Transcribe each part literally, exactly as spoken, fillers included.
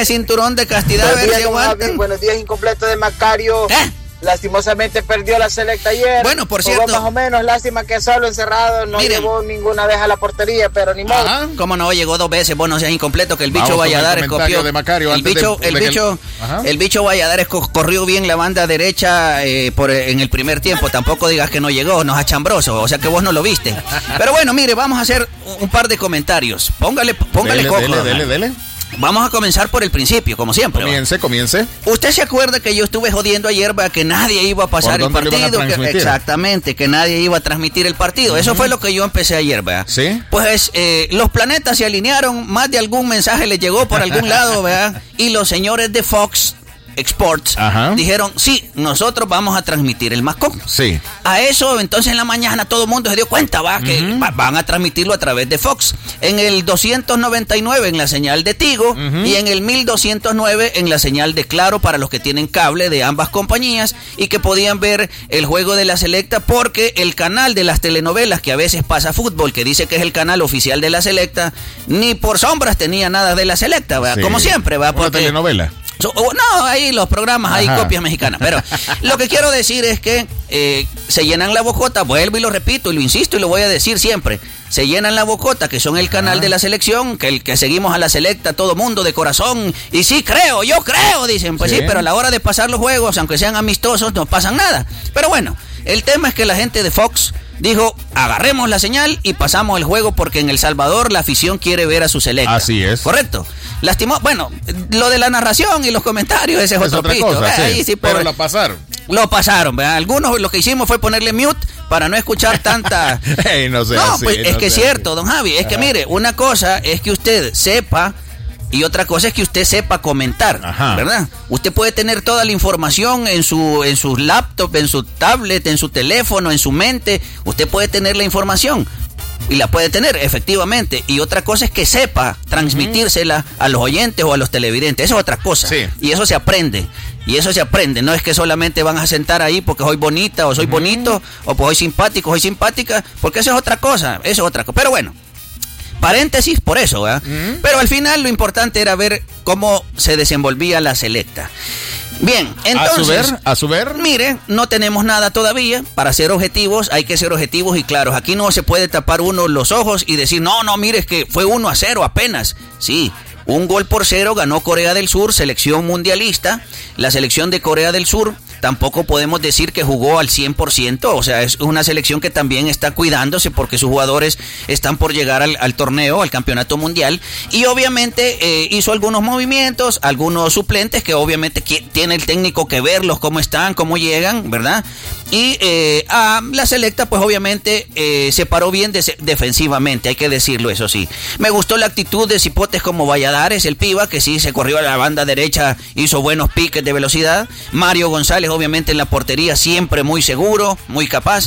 ese cinturón de castidad. Buenos a ver días, si don aguantan. Javi. Buenos días, incompleto de Macario. ¿Eh? Lastimosamente perdió la selecta ayer. Bueno, por Jugó cierto. más o menos, lástima que solo encerrado, no Miren. llegó ninguna vez a la portería, pero ni modo. Ajá. ¿Cómo no? Llegó dos veces. Bueno, seas incompleto que el bicho Vamos con el Valladares comentario copió. de Macario el antes bicho, de- el de que- bicho, Ajá. el bicho Valladares co- corrió bien la banda derecha eh, por en el primer tiempo. Tampoco digas que no llegó, no es achambroso. O sea que vos no lo viste. Pero bueno, mire, vamos a hacer un par de comentarios. Póngale, póngale Dele, coco. dele, don dele, Javi. dele. Vamos a comenzar por el principio, como siempre. ¿va? Comience, comience. ¿Usted se acuerda que yo estuve jodiendo ayer va, que nadie iba a pasar ¿Por el dónde lo iban a partido? Que- transmitir? exactamente, que nadie iba a transmitir el partido. Eso fue lo que yo empecé ayer, ¿verdad? ¿Sí? Pues eh, los planetas se alinearon, más de algún mensaje les llegó por algún lado, ¿verdad? Y los señores de Fox Sports Ajá. dijeron, sí, nosotros vamos a transmitir el mascón. Sí. A eso, entonces en la mañana todo el mundo se dio cuenta, va, que Ujú. va- van a transmitirlo a través de Fox. En el doscientos noventa y nueve en la señal de Tigo Ujú. y en el mil doscientos nueve en la señal de Claro para los que tienen cable de ambas compañías y que podían ver el juego de la selecta porque el canal de las telenovelas que a veces pasa fútbol, que dice que es el canal oficial de la selecta, ni por sombras tenía nada de la selecta, ¿verdad? Sí. Como siempre, ¿verdad? Una Porque telenovela. So- oh, no, ahí los programas, hay Ajá. copias mexicanas. Pero lo que quiero decir es que eh, se llenan la bocota, vuelvo y lo repito y lo insisto y lo voy a decir siempre. Se llenan la bocota, que son el canal de la selección, que el que seguimos a la selecta, todo mundo de corazón. Y sí, creo, yo creo, dicen. Pues sí, Sí. pero a la hora de pasar los juegos, aunque sean amistosos, no pasan nada. Pero bueno, el tema es que la gente de Fox dijo, agarremos la señal y pasamos el juego porque en El Salvador la afición quiere ver a su selecta. Así es. Correcto. Lastimó, bueno, lo de la narración y los comentarios, ese es, Es otro otra pito. cosa, Eh, sí. ahí sí, Pero pobre. la pasaron. Lo pasaron, ¿verdad? Algunos lo que hicimos fue ponerle mute para no escuchar tanta... Ey, no sea no, así, pues es no que es sea cierto, don Javi, es que mire, una cosa es que usted sepa y otra cosa es que usted sepa comentar, Ajá. ¿verdad? Usted puede tener toda la información en su en su laptop, en su tablet, en su teléfono, en su mente, usted puede tener la información. Y la puede tener, efectivamente. Y otra cosa es que sepa transmitírsela a los oyentes o a los televidentes. Eso es otra cosa. Sí. Y eso se aprende. Y eso se aprende. No es que solamente van a sentar ahí porque soy bonita o soy bonito o porque soy simpático o soy simpática. Porque eso es otra cosa. Eso es otra cosa. Pero bueno. Paréntesis por eso, ¿verdad? Mm. Pero al final lo importante era ver cómo se desenvolvía la selecta. Bien, entonces... A su ver, a su ver. Mire, no tenemos nada todavía. Para ser objetivos hay que ser objetivos y claros. Aquí no se puede tapar uno los ojos y decir, no, no, mire, es que fue uno a cero apenas. Sí, un gol por cero ganó Corea del Sur, selección mundialista. La selección de Corea del Sur tampoco podemos decir que jugó al cien por ciento. O sea, es una selección que también está cuidándose porque sus jugadores están por llegar al, al torneo, al campeonato mundial. Y obviamente eh, hizo algunos movimientos, algunos suplentes que obviamente que, tiene el técnico que verlos, cómo están, cómo llegan, ¿verdad? Y eh, a la selecta, pues obviamente eh, se paró bien de, defensivamente, hay que decirlo, eso sí. Me gustó la actitud de cipotes como Valladares, el piba, que sí se corrió a la banda derecha, hizo buenos piques de velocidad. Mario González, obviamente en la portería, siempre muy seguro, muy capaz.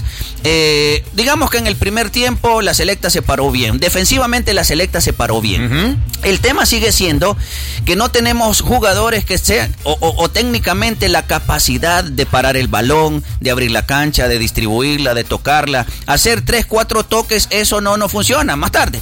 Eh, digamos que en el primer tiempo la selecta se paró bien. Defensivamente la selecta se paró bien. Uh-huh. El tema sigue siendo que no tenemos jugadores que sean, o, o, o técnicamente la capacidad de parar el balón, de abrir la cancha, de distribuirla, de tocarla, hacer tres, cuatro toques, eso no no funciona. Más tarde,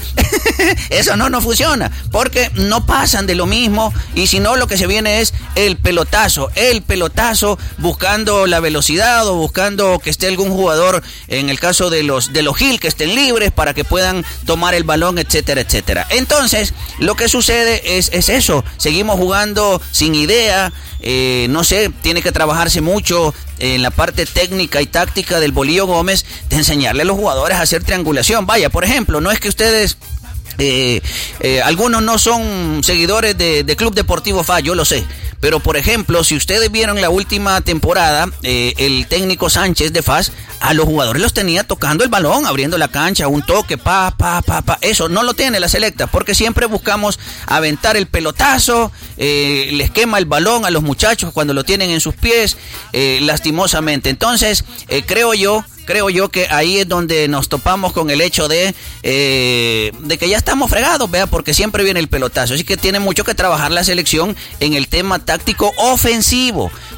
eso no no funciona, porque no pasan de lo mismo y si no lo que se viene es el pelotazo, el pelotazo buscando la velocidad o buscando que esté algún jugador, en el caso de los de los Gil, que estén libres para que puedan tomar el balón, etcétera, etcétera. Entonces, lo que sucede es, es eso, seguimos jugando sin idea, eh, no sé, tiene que trabajarse mucho en la parte técnica y táctica del Bolillo Gómez, de enseñarle a los jugadores a hacer triangulación. Vaya, por ejemplo, no es que ustedes... Eh, eh, algunos no son seguidores de, de Club Deportivo F A, yo lo sé, pero por ejemplo, si ustedes vieron la última temporada, eh, el técnico Sánchez de F A S a los jugadores los tenía tocando el balón, abriendo la cancha, un toque, pa, pa, pa, pa. Eso no lo tiene la selecta, porque siempre buscamos aventar el pelotazo, eh, les quema el balón a los muchachos cuando lo tienen en sus pies, eh, lastimosamente. Entonces, eh, creo yo Creo yo que ahí es donde nos topamos con el hecho de, eh, de que ya estamos fregados, vea, porque siempre viene el pelotazo. Así que tiene mucho que trabajar la selección en el tema táctico ofensivo,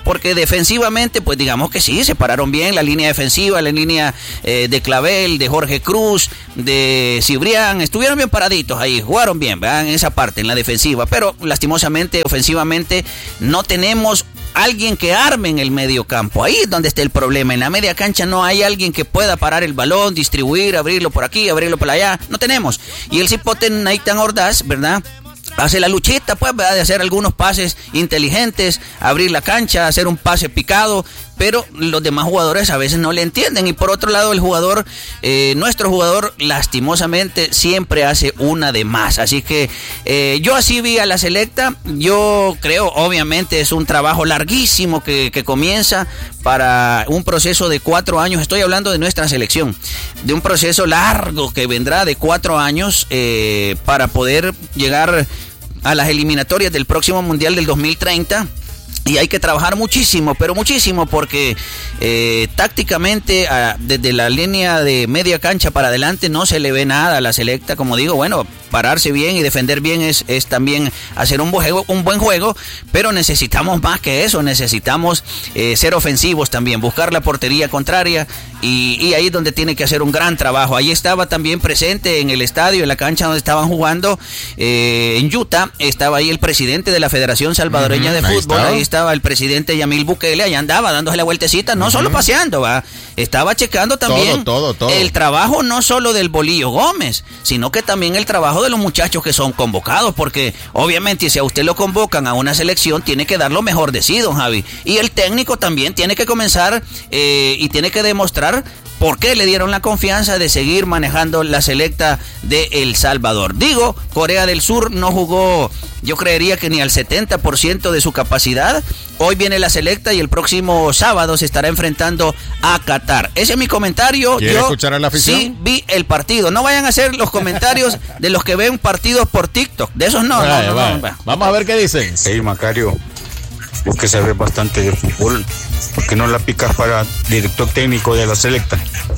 porque defensivamente, pues digamos que sí, se pararon bien la línea defensiva, la línea eh, de Clavel, de Jorge Cruz, de Cibrián, estuvieron bien paraditos ahí, jugaron bien, ¿verdad? En esa parte, en la defensiva, pero lastimosamente, ofensivamente, no tenemos alguien que arme en el medio campo. Ahí es donde está el problema. En la media cancha no hay alguien que pueda parar el balón, distribuir, abrirlo por aquí, abrirlo por allá. No tenemos. Y el cipote Naitan Ordaz, ¿verdad? Hace la luchita, pues, ¿verdad? De hacer algunos pases inteligentes, abrir la cancha, hacer un pase picado, pero los demás jugadores a veces no le entienden. Y por otro lado, el jugador, eh, nuestro jugador, lastimosamente, siempre hace una de más. Así que eh, yo así vi a la selecta. Yo creo, obviamente, es un trabajo larguísimo que, que comienza para un proceso de cuatro años. Estoy hablando de nuestra selección, de un proceso largo que vendrá de cuatro años eh, para poder llegar a las eliminatorias del próximo Mundial del dos mil treinta. Y hay que trabajar muchísimo, pero muchísimo, porque eh, tácticamente a, desde la línea de media cancha para adelante no se le ve nada a la selecta. Como digo, bueno, pararse bien y defender bien es, es también hacer un buen juego, un buen juego, pero necesitamos más que eso, necesitamos eh, ser ofensivos también, buscar la portería contraria, y, y ahí es donde tiene que hacer un gran trabajo. Ahí estaba también presente en el estadio, en la cancha donde estaban jugando, eh, en Utah, estaba ahí el presidente de la Federación Salvadoreña uh-huh, de ahí Fútbol, ahí estaba el presidente Yamil Bukele, allá andaba dándose la vueltecita, no uh-huh. solo paseando, va, estaba checando también todo, todo, todo. el trabajo no solo del Bolillo Gómez, sino que también el trabajo de los muchachos que son convocados, porque obviamente si a usted lo convocan a una selección, tiene que dar lo mejor de sí, don Javi, y el técnico también tiene que comenzar eh, y tiene que demostrar por qué le dieron la confianza de seguir manejando la selecta de El Salvador. Digo, Corea del Sur no jugó, yo creería que ni al setenta por ciento de su capacidad. Hoy viene la selecta y el próximo sábado se estará enfrentando a Qatar. Ese es mi comentario. ¿Quiere yo escuchar a la afición? Sí vi el partido. No vayan a hacer los comentarios de los que ven partidos por TikTok. De esos no. Vaya, no, no, vaya. no. Vamos a ver qué dicen. Hey, Macario, vos que sabes bastante de fútbol, ¿por qué no la picas para director técnico de la selecta?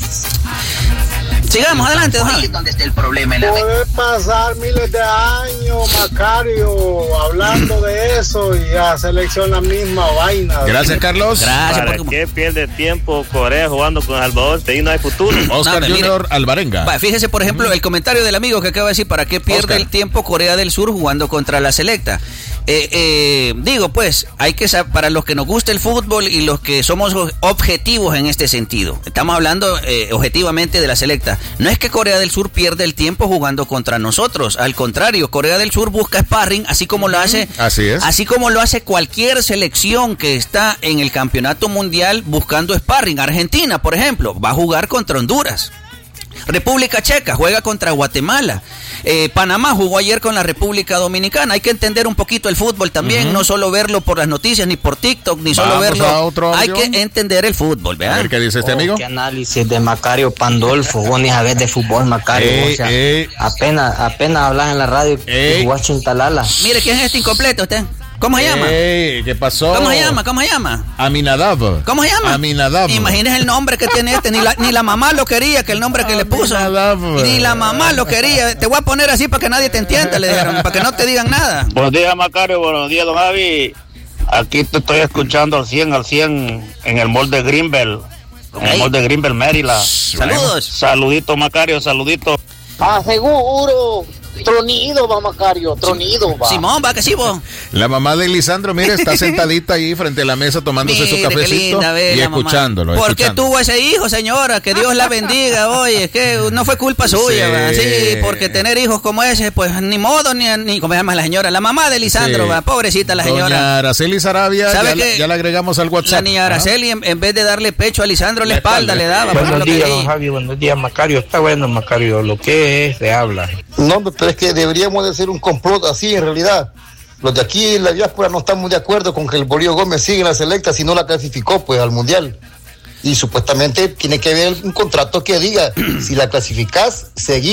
Sigamos, adelante, don Javi. ¿Dónde está el problema? En la Puede pasar miles de años, Macario, hablando de eso, y la selección la misma vaina. Gracias, Carlos. Gracias. ¿Para por... qué pierde tiempo Corea jugando con El Salvador? De ahí no hay futuro. Oscar No, Junior mire, Alvarenga. Va, fíjese, por ejemplo, el comentario del amigo que acaba de decir, ¿para qué pierde Oscar. el tiempo Corea del Sur jugando contra la selecta? Eh, eh, digo, pues, hay que saber, para los que nos gusta el fútbol y los que somos objetivos en este sentido, estamos hablando eh, objetivamente de la selecta. No es que Corea del Sur pierde el tiempo jugando contra nosotros, al contrario, Corea del Sur busca sparring, así como lo hace, Así es. así como lo hace cualquier selección que está en el campeonato mundial buscando sparring. Argentina, por ejemplo, va a jugar contra Honduras. República Checa juega contra Guatemala. Eh, Panamá jugó ayer con la República Dominicana. Hay que entender un poquito el fútbol también, uh-huh. no solo verlo por las noticias, ni por TikTok, ni solo Vamos verlo. a otro Hay audio. que entender el fútbol, ¿verdad? A ver qué dice este Oh, amigo. qué análisis de Macario Pandolfo. Vos ni sabés de fútbol, Macario. Ey, o sea, ey. apenas, apenas hablas en la radio Ey. y jugás Chintalala. Mire, ¿quién es este incompleto usted? ¿Cómo se llama? Ey, ¿qué pasó? ¿Cómo se llama? ¿Cómo se llama? Aminadab. ¿Cómo se llama? Aminadab. Imagínese el nombre que tiene este. Ni la, ni la mamá lo quería, que el nombre que le puso. Aminadab. Ni la mamá lo quería. Te voy a poner así para que nadie te entienda, le dijeron, para que no te digan nada. Buenos días, Macario. Buenos días, don Javi. Aquí te estoy escuchando al cien, al cien en el mall de Greenbelt. En el Ey. mall de Greenbelt, Maryland. Saludos. Saludito, Macario, saludito. Ah, seguro. Tronido va, Macario, tronido va. Simón, va que sí, vos. La mamá de Lisandro, mire, está sentadita ahí frente a la mesa tomándose Mire, su qué cafecito linda, ve, y la mamá. escuchándolo. ¿Por qué escuchando. tuvo ese hijo, señora? Que Dios la bendiga. Oye, es que no fue culpa suya, Sí. ¿va? Sí, porque tener hijos como ese, pues ni modo, ni, ni ¿cómo se llama la señora? La mamá de Lisandro, Sí. ¿va? Pobrecita la Doña señora. Araceli Sarabia, ¿Sabe ya, qué? la, ya la agregamos al WhatsApp. La niña Araceli, en, en vez de darle pecho a Lisandro, la, La espalda, espalda. le daba. porque Buenos lo días, quería. don Javi. Buenos días, Macario. Está bueno, Macario. Lo que es, se habla. No, pero es que deberíamos de hacer un complot así en realidad. Los de aquí en la diáspora no estamos de acuerdo con que el Bolillo Gómez siga en la selecta si no la clasificó pues al mundial. Y supuestamente tiene que haber un contrato que diga, si la clasificás, seguís.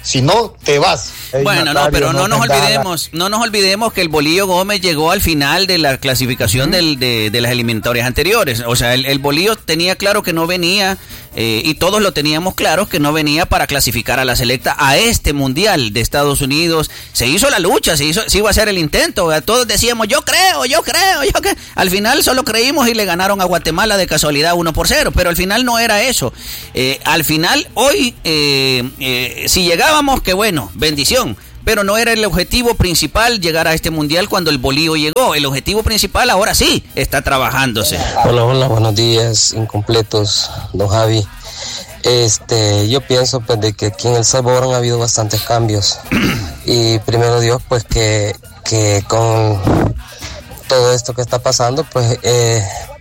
Si no, te vas. Bueno, no, pero no nos olvidemos, no nos olvidemos que el Bolillo Gómez llegó al final de la clasificación uh-huh. del, de, de las eliminatorias anteriores. O sea, el, el Bolillo tenía claro que no venía, eh, y todos lo teníamos claro, que no venía para clasificar a la selecta a este Mundial de Estados Unidos. Se hizo la lucha, se hizo, se iba a hacer el intento. Todos decíamos, yo creo, yo creo, yo creo. Al final solo creímos y le ganaron a Guatemala de casualidad uno por cero, pero al final no era eso. Eh, al final, hoy, eh, eh, si llegábamos, que bueno, bendición, pero no era el objetivo principal llegar a este Mundial cuando el Bolillo llegó. El objetivo principal ahora sí está trabajándose. Hola, hola, buenos días, incompletos, don Javi. Este, yo pienso pues de que aquí en El Salvador han habido bastantes cambios y primero Dios pues que, que con todo esto que está pasando pues eh,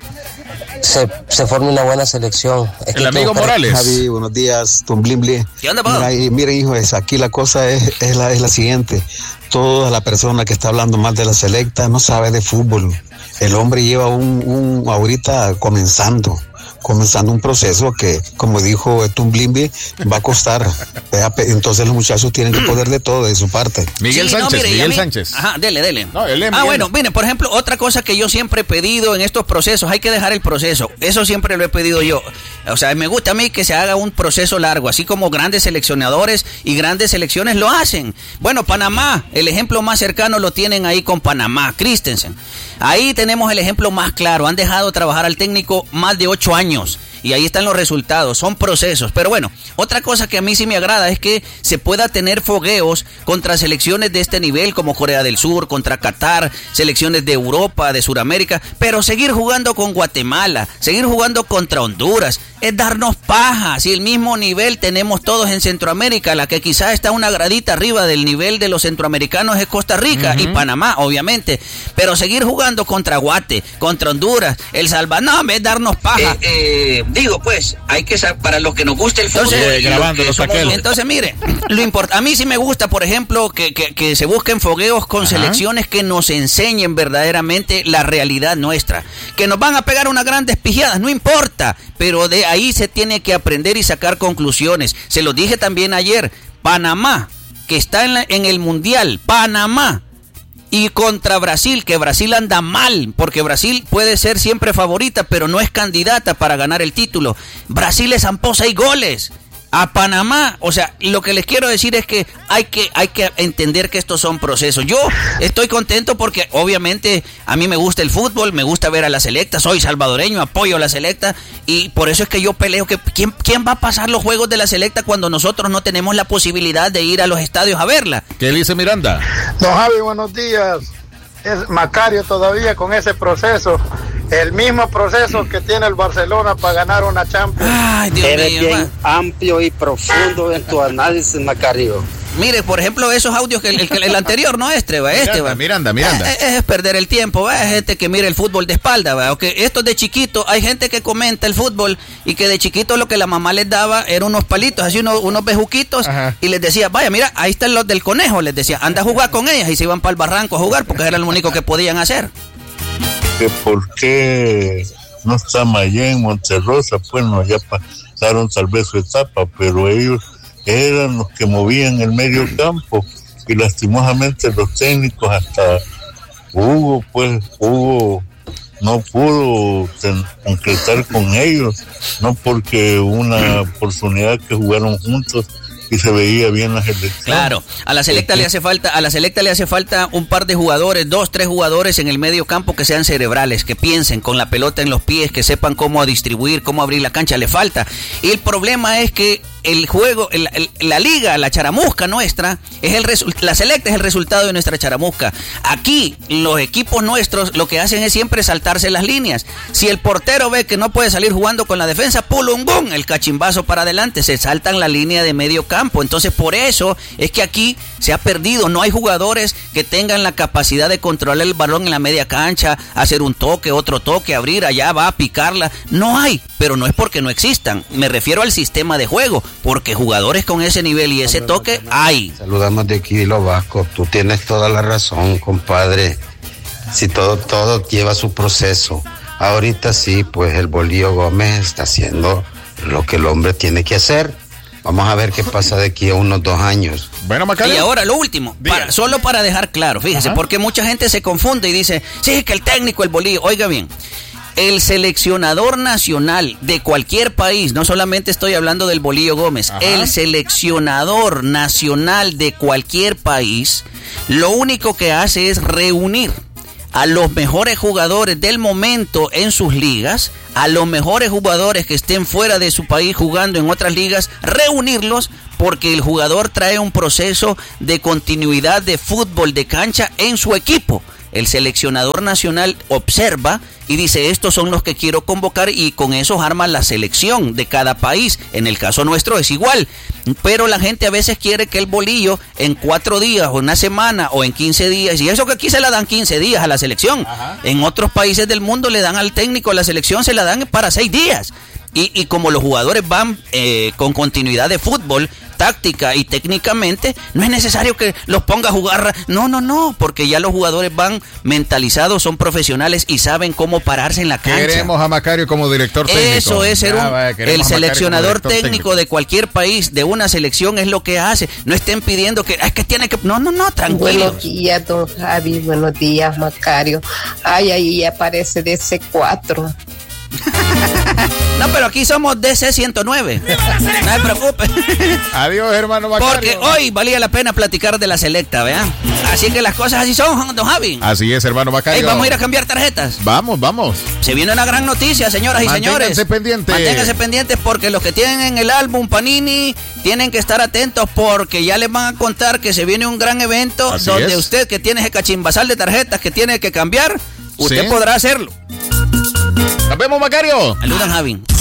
se, se forme una buena selección. Es el que amigo buscar... Morales. Javi, buenos días, Tom Blimble. ¿Qué onda, Mira, y, miren, hijo, es, aquí la cosa es, es, la, es la siguiente. Toda la persona que está hablando más de la selecta no sabe de fútbol. El hombre lleva un, un ahorita comenzando. comenzando un proceso que, como dijo Tumblimbi, va a costar. Entonces los muchachos tienen que poder de todo de su parte. Miguel sí, Sánchez, no, mire, Miguel mí, Sánchez. Ajá, dele, dele. No, él es ah, Miguel. bueno, mire, por ejemplo, otra cosa que yo siempre he pedido en estos procesos, hay que dejar el proceso. Eso siempre lo he pedido yo. O sea, me gusta a mí que se haga un proceso largo, así como grandes seleccionadores y grandes selecciones lo hacen. Bueno, Panamá, el ejemplo más cercano lo tienen ahí con Panamá, Christensen. Ahí tenemos el ejemplo más claro. Han dejado trabajar al técnico más de ocho años. Y ahí están los resultados, son procesos. Pero bueno, otra cosa que a mí sí me agrada es que se pueda tener fogueos contra selecciones de este nivel como Corea del Sur, contra Qatar, selecciones de Europa, de Sudamérica, pero seguir jugando con Guatemala, seguir jugando contra Honduras, es darnos paja. Si el mismo nivel tenemos todos en Centroamérica, la que quizás está una gradita arriba del nivel de los centroamericanos es Costa Rica uh-huh. y Panamá, obviamente. Pero seguir jugando contra Guate, contra Honduras, El Salvador, no, es darnos paja. Eh, eh, Digo, pues, hay que saber, para los que nos gusta el fútbol. Entonces, eh, grabando los somos, entonces mire, lo import, a mí sí me gusta, por ejemplo, que, que, que se busquen fogueos con Ajá. selecciones que nos enseñen verdaderamente la realidad nuestra. Que nos van a pegar unas grandes pijadas, no importa, pero de ahí se tiene que aprender y sacar conclusiones. Se lo dije también ayer, Panamá, que está en, la, en el Mundial, Panamá. Y contra Brasil, que Brasil anda mal, porque Brasil puede ser siempre favorita, pero no es candidata para ganar el título. Brasil le zampó seis goles a Panamá. O sea, lo que les quiero decir es que hay que hay que entender que estos son procesos. Yo estoy contento porque obviamente a mí me gusta el fútbol, me gusta ver a la selecta, soy salvadoreño, apoyo a la selecta y por eso es que yo peleo que ¿quién, quién va a pasar los juegos de la selecta cuando nosotros no tenemos la posibilidad de ir a los estadios a verla? ¿Qué dice Miranda? Don Javi, buenos días. Es Macario todavía con ese proceso. El mismo proceso que tiene el Barcelona para ganar una Champions. Ay, Dios Eres mío, bien man. amplio y profundo en tu análisis, Macario. Mire, por ejemplo, esos audios que el, el, el anterior no este, va, este va. Miranda, Miranda. Es, es perder el tiempo, va. Es gente que mira el fútbol de espalda, va. Okay. Esto de chiquito, hay gente que comenta el fútbol y que de chiquito lo que la mamá les daba eran unos palitos, así unos, unos bejuquitos. Ajá. Y les decía, vaya, mira, ahí están los del conejo, les decía, anda a jugar con ellas y se iban para el barranco a jugar porque era lo único que podían hacer. Que por qué no está Mayén en Monterrosa, bueno, ya pasaron tal vez su etapa, pero ellos eran los que movían el medio campo y lastimosamente los técnicos, hasta Hugo, pues Hugo no pudo ten, concretar con ellos, no porque una oportunidad que jugaron juntos y se veía bien la selección. Claro, a la selecta le hace falta, a la selecta le hace falta un par de jugadores, dos, tres jugadores en el medio campo que sean cerebrales, que piensen con la pelota en los pies, que sepan cómo distribuir, cómo abrir la cancha, le falta. Y el problema es que el juego, el, el, la liga, la charamusca nuestra, es el resu- la selecta es el resultado de nuestra charamusca. Aquí, los equipos nuestros lo que hacen es siempre saltarse las líneas. Si el portero ve que no puede salir jugando con la defensa, pulungún, el cachimbazo para adelante, se saltan la línea de medio campo. Entonces, por eso es que aquí se ha perdido. No hay jugadores que tengan la capacidad de controlar el balón en la media cancha, hacer un toque, otro toque, abrir, allá va a picarla. No hay, pero no es porque no existan. Me refiero al sistema de juego. Porque jugadores con ese nivel y ese toque hay. Saludamos de aquí de Los Vascos. Tú tienes toda la razón, compadre. Si todo, todo lleva su proceso. Ahorita sí, pues el Bolillo Gómez está haciendo lo que el hombre tiene que hacer. Vamos a ver qué pasa de aquí a unos dos años. Bueno, Macario. Y ahora lo último, para, solo para dejar claro, fíjese, Ajá. porque mucha gente se confunde y dice, sí, que el técnico, el bolillo, oiga bien. El seleccionador nacional de cualquier país, no solamente estoy hablando del Bolillo Gómez, Ajá. el seleccionador nacional de cualquier país, lo único que hace es reunir a los mejores jugadores del momento en sus ligas, a los mejores jugadores que estén fuera de su país jugando en otras ligas, reunirlos porque el jugador trae un proceso de continuidad de fútbol de cancha en su equipo. El seleccionador nacional observa y dice, estos son los que quiero convocar, y con esos arma la selección de cada país. En el caso nuestro es igual, pero la gente a veces quiere que el bolillo en cuatro días o una semana o en quince días, y eso que aquí se la dan quince días a la selección, Ajá. en otros países del mundo le dan al técnico a la selección, se la dan para seis días. Y, y como los jugadores van eh, con continuidad de fútbol, táctica y técnicamente, no es necesario que los ponga a jugar. No, no, no, porque ya los jugadores van mentalizados, son profesionales y saben cómo pararse en la cancha. Queremos a Macario como director técnico. Eso es ser un, va, el seleccionador técnico, técnico de cualquier país, de una selección, es lo que hace. No estén pidiendo que, es que tiene que... No, no, no, tranquilos. Buenos días, don Javi, buenos días, Macario. Ay, ahí aparece D C cuatro. No, pero aquí somos D C ciento nueve. No se preocupe. Adiós, hermano Macario. Porque hoy valía la pena platicar de la selecta, ¿vean? Así que las cosas así son, don Javi. Así es, hermano Macario. Hey, vamos a ir a cambiar tarjetas. Vamos, vamos. Se viene una gran noticia, señoras y Manténganse señores. Manténganse pendientes. Manténganse pendientes porque los que tienen en el álbum Panini tienen que estar atentos porque ya les van a contar que se viene un gran evento así donde es. Usted que tiene ese cachimbasal de tarjetas que tiene que cambiar, usted ¿Sí? podrá hacerlo. Nos vemos, Macario. Saludan, Javi.